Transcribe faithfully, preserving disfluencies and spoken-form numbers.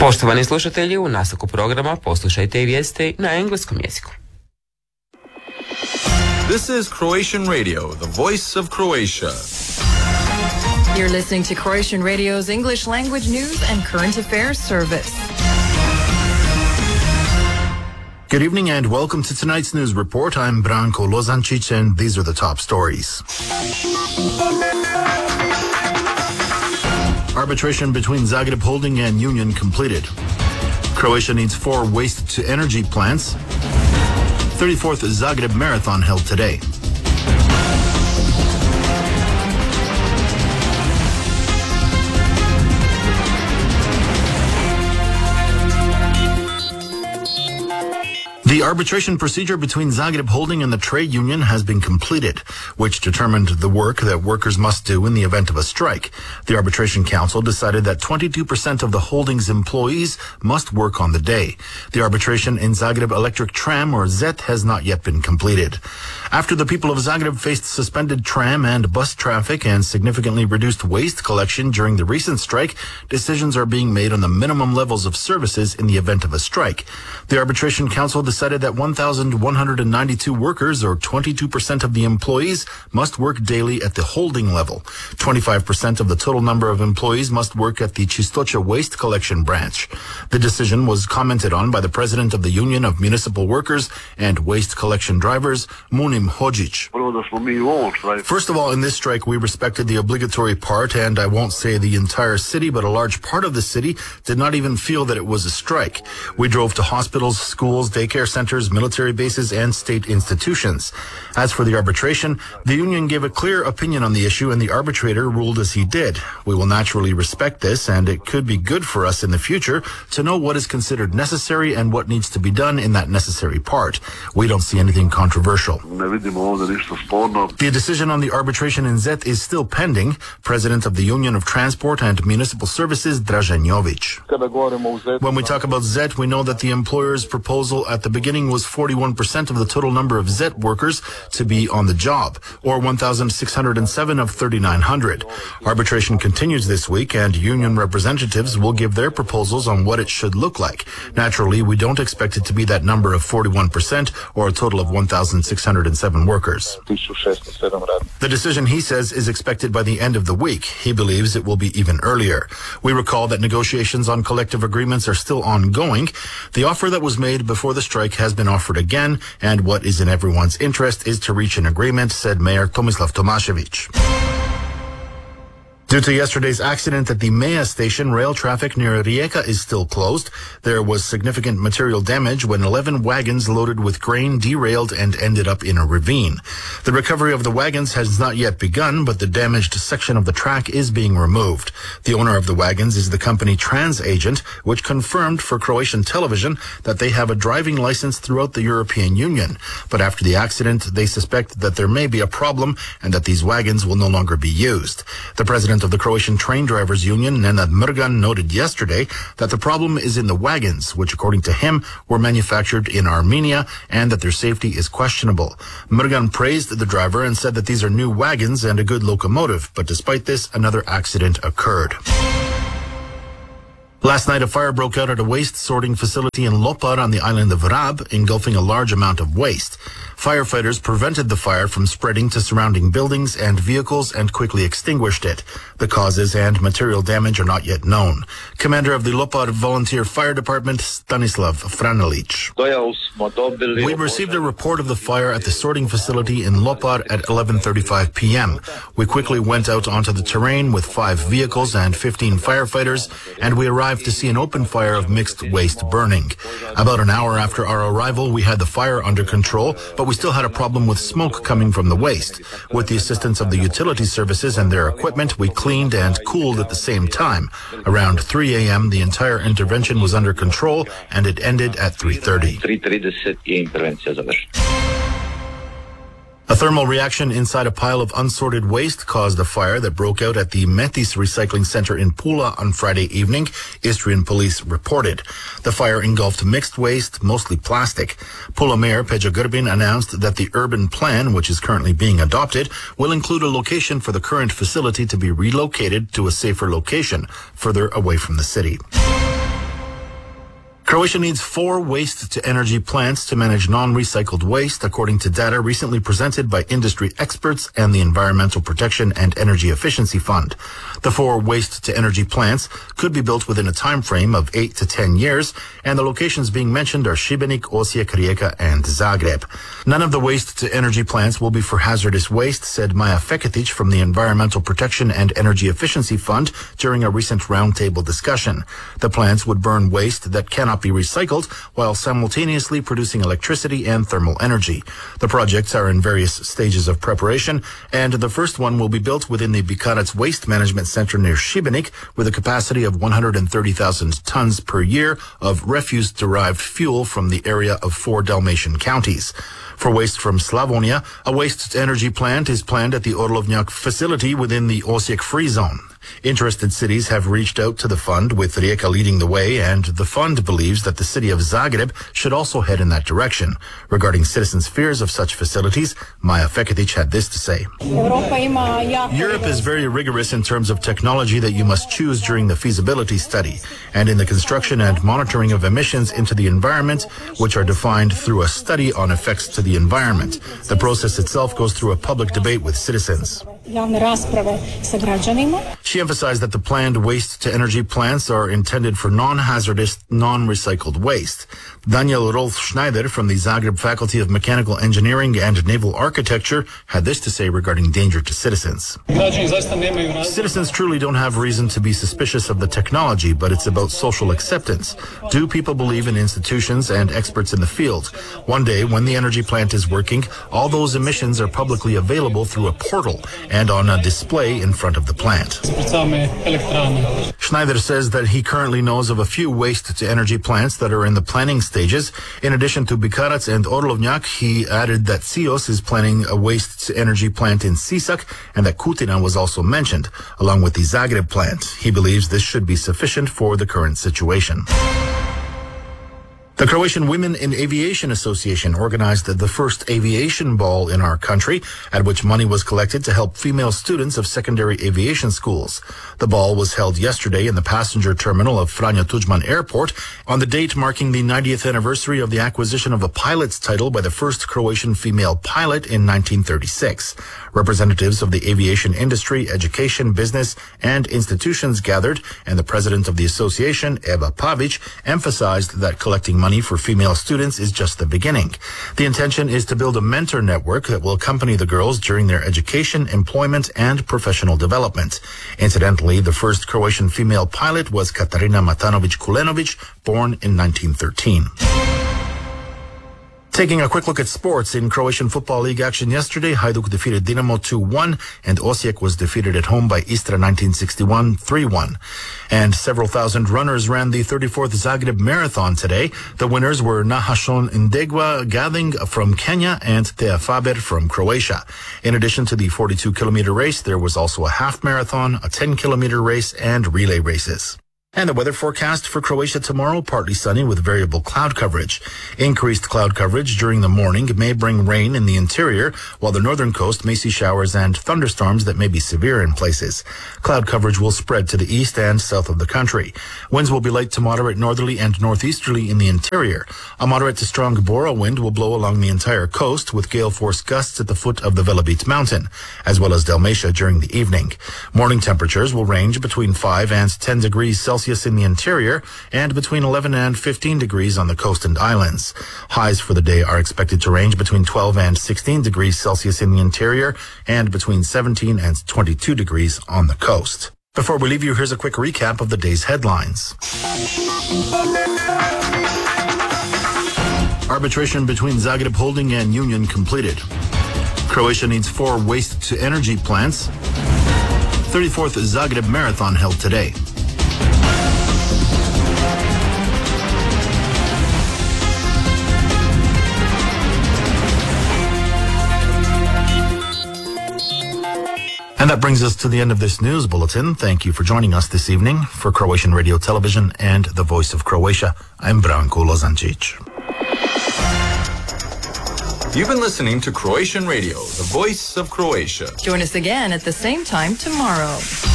Poštovani slušatelji, u nastavku programa poslušajte i vijesti na engleskom jeziku. This is Croatian Radio, the voice of Croatia. You're listening to Croatian Radio's English language news and current affairs service. Good evening and welcome to tonight's news report. I'm Branko Lozancic and these are the top stories. Arbitration between Zagreb Holding and Union completed. Croatia needs four waste-to-energy plants. thirty-fourth Zagreb Marathon held today. The arbitration procedure between Zagreb Holding and the trade union has been completed, which determined the work that workers must do in the event of a strike. The Arbitration Council decided that twenty-two percent of the holding's employees must work on the day. The arbitration in Zagreb Electric Tram, or Z E T, has not yet been completed. After the people of Zagreb faced suspended tram and bus traffic and significantly reduced waste collection during the recent strike, decisions are being made on the minimum levels of services in the event of a strike. The Arbitration Council decided that one thousand one hundred ninety-two workers, or twenty-two percent of the employees, must work daily at the holding level. twenty-five percent of the total number of employees must work at the Čistoća waste collection branch. The decision was commented on by the president of the Union of Municipal Workers and Waste Collection Drivers, Munim Hodžić. First of all, in this strike, we respected the obligatory part, and I won't say the entire city, but a large part of the city did not even feel that it was a strike. We drove to hospitals, schools, daycare centers, military bases, and state institutions. As for the arbitration, the union gave a clear opinion on the issue, and the arbitrator ruled as he did. We will naturally respect this, and it could be good for us in the future to know what is considered necessary and what needs to be done in that necessary part. We don't see anything controversial. The decision on the arbitration in Z E T is still pending. President of the Union of Transport and Municipal Services, Dražen Jović. When we talk about Z E T, we know that the employer's proposal at the beginning was forty-one percent of the total number of Z E T workers to be on the job, or one thousand six hundred seven of thirty-nine hundred. Arbitration continues this week, and union representatives will give their proposals on what it should look like. Naturally, we don't expect it to be that number of forty-one percent, or a total of one thousand six hundred seven workers. The decision, he says, is expected by the end of the week. He believes it will be even earlier. We recall that negotiations on collective agreements are still ongoing. The offer that was made before the strike has been offered again, and what is in everyone's interest is to reach an agreement, said Mayor Tomislav Tomašević. Due to yesterday's accident at the Meja station, rail traffic near Rijeka is still closed. There was significant material damage when eleven wagons loaded with grain derailed and ended up in a ravine. The recovery of the wagons has not yet begun, but the damaged section of the track is being removed. The owner of the wagons is the company Transagent, which confirmed for Croatian television that they have a driving license throughout the European Union. But after the accident, they suspect that there may be a problem and that these wagons will no longer be used. The president of the Croatian Train Drivers Union, Nenad Mrgan, noted yesterday that the problem is in the wagons, which according to him were manufactured in Armenia, and that their safety is questionable. Mrgan praised the driver and said that these are new wagons and a good locomotive, but despite this, another accident occurred. Last night, a fire broke out at a waste sorting facility in Lopar on the island of Rab, engulfing a large amount of waste. Firefighters prevented the fire from spreading to surrounding buildings and vehicles and quickly extinguished it. The causes and material damage are not yet known. Commander of the Lopar Volunteer Fire Department, Stanislav Franelic. We received a report of the fire at the sorting facility in Lopar at eleven thirty-five p.m. We quickly went out onto the terrain with five vehicles and fifteen firefighters, and we arrived to see an open fire of mixed waste burning. About an hour after our arrival, we had the fire under control, but we still had a problem with smoke coming from the waste. With the assistance of the utility services and their equipment, we cleaned and cooled at the same time. Around three a.m., the entire intervention was under control, and it ended at three thirty. A thermal reaction inside a pile of unsorted waste caused a fire that broke out at the Metis Recycling Center in Pula on Friday evening, Istrian police reported. The fire engulfed mixed waste, mostly plastic. Pula Mayor Peja Grbin announced that the urban plan, which is currently being adopted, will include a location for the current facility to be relocated to a safer location, further away from the city. Croatia needs four waste-to-energy plants to manage non-recycled waste, according to data recently presented by industry experts and the Environmental Protection and Energy Efficiency Fund. The four waste-to-energy plants could be built within a time frame of eight to ten years, and the locations being mentioned are Šibenik, Osijek, Rijeka, and Zagreb. None of the waste-to-energy plants will be for hazardous waste, said Maja Feketić from the Environmental Protection and Energy Efficiency Fund during a recent roundtable discussion. The plants would burn waste that cannot be recycled while simultaneously producing electricity and thermal energy. The projects are in various stages of preparation, and the first one will be built within the Bikarac Waste Management Center near Šibenik with a capacity of one hundred thirty thousand tons per year of refuse-derived fuel from the area of four Dalmatian counties. For waste from Slavonia, a waste-to-energy plant is planned at the Orlovnjak facility within the Osijek Free Zone. Interested cities have reached out to the fund, with Rijeka leading the way, and the fund believes that the city of Zagreb should also head in that direction. Regarding citizens' fears of such facilities, Maja Feketić had this to say. Europe is very rigorous in terms of technology that you must choose during the feasibility study, and in the construction and monitoring of emissions into the environment, which are defined through a study on effects to the environment. The process itself goes through a public debate with citizens. She emphasized that the planned waste-to-energy plants are intended for non-hazardous, non-recycled waste. Daniel Rolf Schneider from the Zagreb Faculty of Mechanical Engineering and Naval Architecture had this to say regarding danger to citizens. Citizens truly don't have reason to be suspicious of the technology, but it's about social acceptance. Do people believe in institutions and experts in the field? One day, when the energy plant is working, all those emissions are publicly available through a portal and on a display in front of the plant. Schneider says that he currently knows of a few waste-to-energy plants that are in the planning stages. In addition to Bikarac and Orlovnjak, he added that Sios is planning a waste-to-energy plant in Sisak and that Kutina was also mentioned, along with the Zagreb plant. He believes this should be sufficient for the current situation. The Croatian Women in Aviation Association organized the first aviation ball in our country, at which money was collected to help female students of secondary aviation schools. The ball was held yesterday in the passenger terminal of Franjo Tudjman Airport on the date marking the ninetieth anniversary of the acquisition of a pilot's title by the first Croatian female pilot in nineteen thirty-six. Representatives of the aviation industry, education, business, and institutions gathered, and the president of the association, Eva Pavić, emphasized that collecting money for female students is just the beginning. The intention is to build a mentor network that will accompany the girls during their education, employment, and professional development. Incidentally, the first Croatian female pilot was Katarina Matanović-Kulenović, born in nineteen thirteen. Taking a quick look at sports, in Croatian Football League action yesterday, Hajduk defeated Dinamo two one, and Osijek was defeated at home by Istra nineteen sixty-one three one. And several thousand runners ran the thirty-fourth Zagreb Marathon today. The winners were Nahashon Indegwa Gading from Kenya and Thea Faber from Croatia. In addition to the forty-two kilometer race, there was also a half marathon, a ten kilometer race, and relay races. And the weather forecast for Croatia tomorrow, partly sunny with variable cloud coverage. Increased cloud coverage during the morning may bring rain in the interior, while the northern coast may see showers and thunderstorms that may be severe in places. Cloud coverage will spread to the east and south of the country. Winds will be light to moderate northerly and northeasterly in the interior. A moderate to strong Bora wind will blow along the entire coast with gale force gusts at the foot of the Velebit mountain, as well as Dalmatia during the evening. Morning temperatures will range between five and ten degrees Celsius in the interior and between eleven and fifteen degrees on the coast and islands. Highs for the day are expected to range between twelve and sixteen degrees Celsius in the interior and between seventeen and twenty-two degrees on the coast. Before we leave you, here's a quick recap of the day's headlines. Arbitration between Zagreb Holding and Union completed. Croatia needs four waste-to-energy plants. thirty-fourth Zagreb Marathon held today. And that brings us to the end of this news bulletin. Thank you for joining us this evening. For Croatian Radio Television and the Voice of Croatia, I'm Branko Lozancic. You've been listening to Croatian Radio, the Voice of Croatia. Join us again at the same time tomorrow.